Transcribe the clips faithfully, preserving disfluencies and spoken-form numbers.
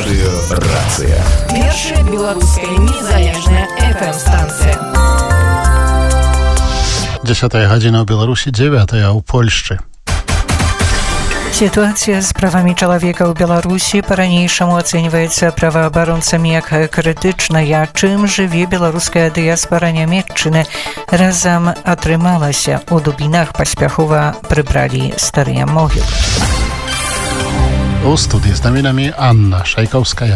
Радио «Рация». Першая белорусская незалежная эф эм-станция. Dziesiąta godzina w Białorusi, dziewiąta u Polsce. Ситуация с правами человека в Беларуси по-ранейшему оценивается правооборонцами как критичная, чым живе белорусская диаспора Нямецчыны разом атрымалася. У Дубінах паспяхова прыбралі старыя могілкі. У студии z nami Anna Szajkowska.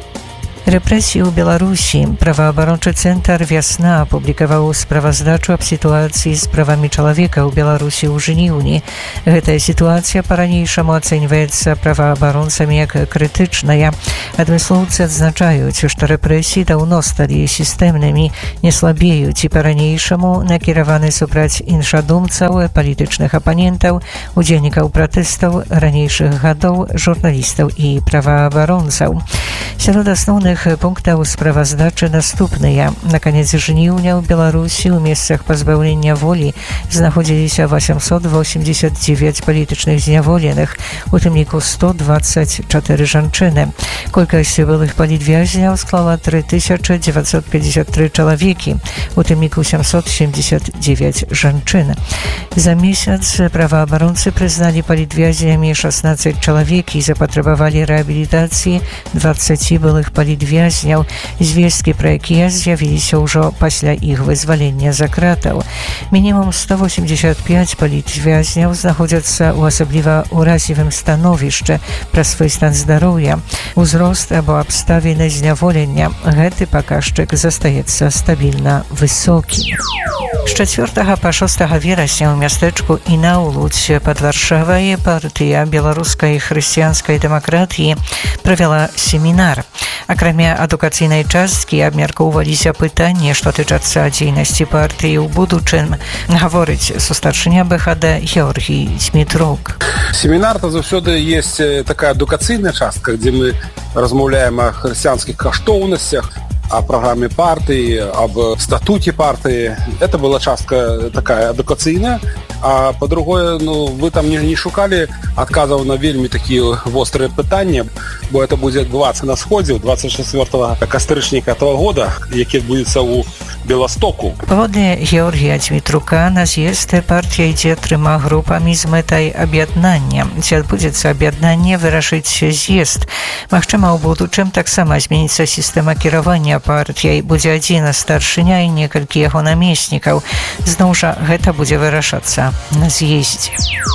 Represji w Białorusi. Правооборончий центр «Весна» опубликовал справаздачу об ситуации с правами человека в Беларуси ў жніўні. Гэтая ситуация по-ранейшаму оценивается правооборонцами как критичная. Адмыслоўцы адзначаюць, што рэпрэсіі даўно сталі сістэмнымі, не слабеюць і по-ранейшаму накіраваны супраць іншадумцаў, палітычных апанентаў, удзельнікаў пратэстаў ранейшых гадоў, журналістаў і правоабаронцаў. Сярод асноўных пунктаў справаздачы наступныя. На канец жніўня ў Беларусі ў месцах пазбаўлення волі знаходзіліся восемьсот восемьдесят девять палітычных зняволеных, у тым ліку сто двадцать чатыры жанчыны. Колькасць былых палітвязняў склала три тысячи девятьсот пятьдесят три чалавекі, у тым ліку семьсот семьдесят девять жанчын. За месяц праваабаронцы прызналі палітвязнямі шестнадцать чалавек і запатрабавалі рэабілітацыі двадцать былых палітвязняў, звесткі пра якія з'явіліся ўжо пасля іх вызвалення за кратаў. Мінімум сто восемьдесят пять палітвязняў знаходзяцца ў асабліва ўразлівым становішчы пра свой стан здароўя, узрост або абставіны зняволення. Гэты паказчык застаецца стабільна высокі. З чацвёртага па шостага верасня ў мястэчку Інаўлуць пад Варшавай партыя беларускай хрысціянскай дэмакратыі правяла семінар. Акрамя адукацыйнай часткі абмяркоўваліся пытанні, што тычацца дзейнасці партыі ў будучым, гаворыць сустарчыня бэ ха дэ Георгій Дмітрук. Семінар то заўсёды есть такая адукацыйная частка, дзе мы размаўляем о хрысціянскіх каштоўнасцях, о программе партии, об статуте партии. Это была частка такая адукацыйная. А по-другое, ну, вы там не, не шукали адказаў на вельмі такія вострыя пытанні, бо это будзе адбывацца на сходзе двадцать четвёртого кастрычніка этого года, які адбудзецца ў Беластоку. Паводле Георгія Дмітрука, на з'езд партія ідзе трыма групамі з мэтай аб'яднання. Ці адбудзецца аб'яднанне, вырашыць з'езд. Магчыма, у будучым таксама зменіцца сістэма кіравання партіяй. Будзе адзін старшыня і некалькі яго намеснікаў. Зноў жа, гэта будзе вырашацца на з'ездзе.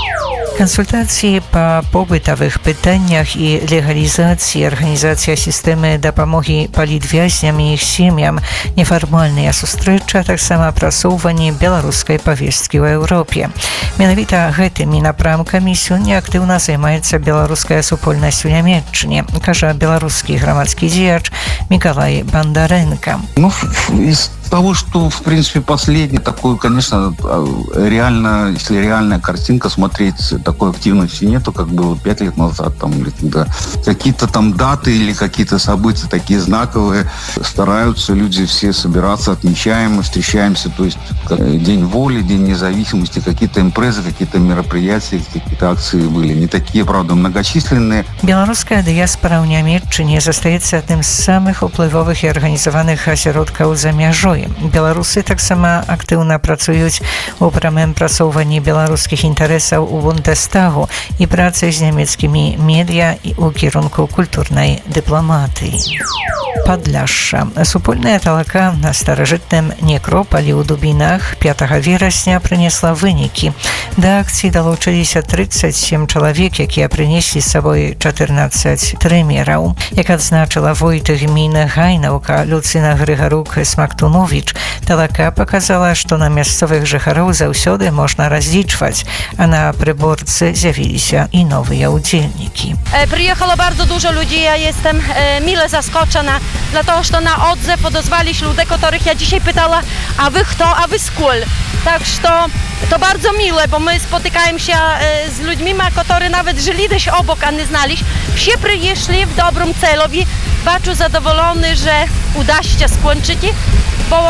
Кансультацыі па побытавых пытаннях і легалізацыі, арганізацыя сістэмы дапамогі палітвязням і іх сем'ям, нефармальныя сустрэчы, а таксама прасоўванне беларускай павесткі ў Еўропе. Менавіта гэтымі напрамкамі сёння актыўна займаецца беларуская супольнасць у Нямецчыне, кажа беларускі грамадскі дзеяч Миколай Бондаренко. Ну, из того, что, в принципе, последний такой, конечно, реально, если реальная картинка смотреть, такой активности нету, как было пять лет назад, там, или когда какие-то там даты или какие-то события такие знаковые, стараются люди все собираться, отмечаем, встречаемся, то есть День воли, День независимости, какие-то импрезы, какие-то мероприятия, какие-то акции были. Не такие, правда, многочисленные. Белорусская диаспора ў Нямецчыне застаецца адным з самых уплывовых і арганізаваных асяродкаў за мяжой. Беларусы таксама актыўна працуюць у прамым прасоўванні беларускіх інтарэсаў у Бундестагу і працай з нямецкімі медыа і ў кірунку культурнай дыпламатыі. Падляшша. Супольная талака на старажытным некропалі ў Дубінах пятага верасня прынесла вынікі. Да акцыі далучыліся тридцать семь чалавек, якія прынеслі з сабой чатырнаццаць трэмераў. Як адзначыла войт гміны Гайнаўка Люцына Грыгарук Смактунович, талака показала, што на мясцовых жыхароў заўсёды можна разлічваць, а на прыборцы з'явіліся і новыя удзельнікі. Приехало bardzo dużo ludzi, ja jestem mile zaskoczona, dlatego że na odzew odezwali się ludzie, których ja dzisiaj pytała, a wy kto, a wy skąd? Tak, że to bardzo miłe, bo my spotykamy się z ludźmi, którzy nawet żyli gdzieś obok, a nie znali. Wszyscy przyszli w dobrym celowi, bardzo zadowolony, że uda się skończyć, bo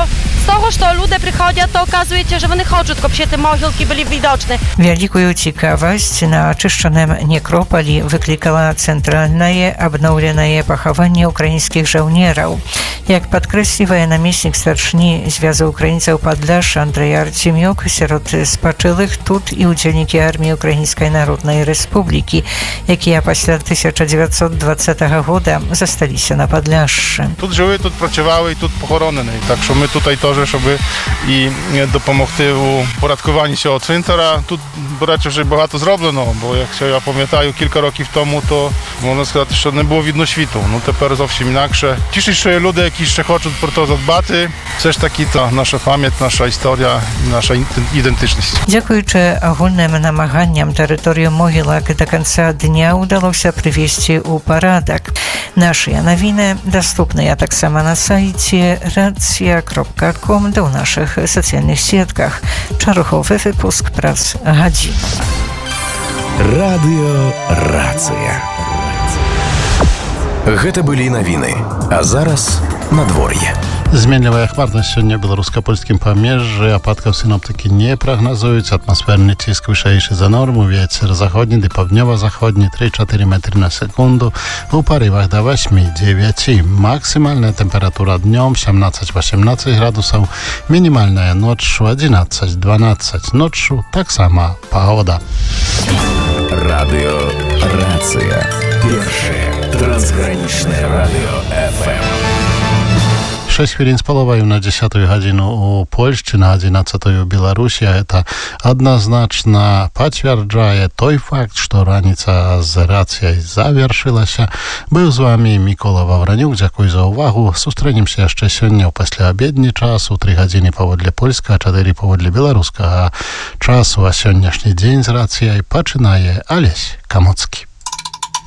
того, що люди приходять, то оказується, що вони хочуть, щоб всі ці могилки були видочні. Вялікую цікавасць на ачышчаным некропалі выклікала цэнтральнае абноўленае пахаванне ўкраінскіх жаўнераў. Як падкрэслівае намеснік старшыні звяза ўкраінцаў Падляшша Андрэй Арцемюк, сярод спачылых тут і ўдзельнікі арміі Украінскай Народнай Рэспублікі, якія пасля тысяча девятьсот двадцатого года засталіся на Падляшшы. Тут жили, тут працювали і тут похоронені. Так що ми тут теж, щоб і допомогти у порядкуванні цього цвинтара. Тут, до речі, вже багато зроблено, бо якщо я пам'ятаю, кілька років тому, то можна сказати, що не було видно світу. Ну тепер зовсім інакше. Тішить, що є люди, які ще хочуть про це задбати. Все ж таки, це наша пам'ять, наша історія, наша ідентичність. Дзякуючы агульным намаганням тэрыторыю могілак до конца дня ўдалося прывесці ў парадак. Нашыя навіны даступныя таксама на сайце рацыя кропка ком да ў нашых сацыяльных сетках. Чаруховы выпуск праз гадзіну. Радыё Рацыя. Гэта былі навіны, а зараз надвор'е. Зменлівая хмарнасць сёння беларуска-польскім памежжы, ападкаў сіноптыкі не прагназуюць, атмасферны ціск вышэйшы за норму, вецер заходні ды паўднёва-заходні три-чатыры метры на секунду, у парывах да восьмі-дзевяць. Максімальная тэмпература днём сямнаццаць-восемнаццаць градусаў, мінімальная ноччу адзінаццаць-дванаццаць, ноччу таксама пагода. Радыё Рацыя. Першае трансгранічнае радыё эф эм. шесть хвілін з паловаю на дзесятую гадзіну у Польшчы, на адзінаццатую ў Беларусі. Гэта адназначна пацвярджае той факт, што раніца з рацыяй завершылася. Быў з вамі Мікола Вавранюк. Дзякуй за ўвагу. Сустрэнемся яшчэ сёння ў пасляабедні час у тры гадзіны паводле польскага, чатыры паводле беларускага часу. А сённяшні дзень з рацыяй пачынае Алесь Камоцкі.